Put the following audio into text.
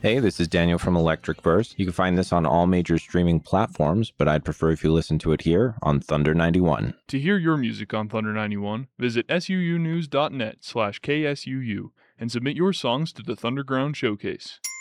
Hey, this is Daniel from Electric Verse. You can find this on all major streaming platforms, but I'd prefer if you listen to it here on Thunder 91. To hear your music on Thunder 91, visit suunews.net/KSUU and submit your songs to the Thunderground Showcase.